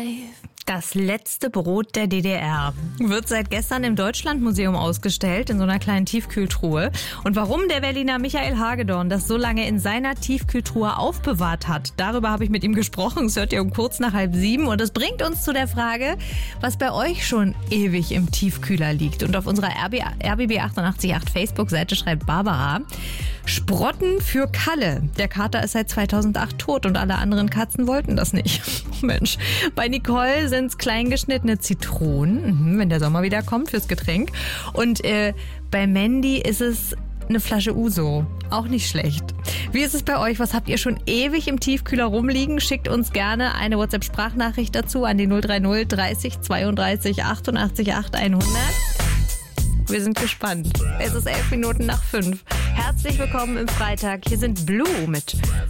Das letzte Brot der DDR wird seit gestern im Deutschlandmuseum ausgestellt, in so einer kleinen Tiefkühltruhe. Und warum der Berliner Michael Hagedorn das so lange in seiner Tiefkühltruhe aufbewahrt hat, darüber habe ich mit ihm gesprochen. Das hört ihr um kurz nach 6:30. Und das bringt uns zu der Frage, was bei euch schon ewig im Tiefkühler liegt. Und auf unserer RBB 888 Facebook-Seite schreibt Barbara: Sprotten für Kalle. Der Kater ist seit 2008 tot und alle anderen Katzen wollten das nicht. Mensch. Bei Nicole sind es kleingeschnittene Zitronen, wenn der Sommer wieder kommt, fürs Getränk. Und bei Mandy ist es eine Flasche Uso. Auch nicht schlecht. Wie ist es bei euch? Was habt ihr schon ewig im Tiefkühler rumliegen? Schickt uns gerne eine WhatsApp-Sprachnachricht dazu an die 030 30 32 88 8 100. Wir sind gespannt. Es ist 11 Minuten nach 5. Herzlich willkommen im Freitag. Hier sind Blue mit